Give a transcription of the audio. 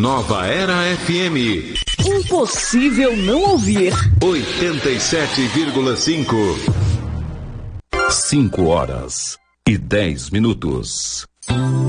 Nova Era FM. Impossível não ouvir. 87,5. 5 horas e 10 minutos.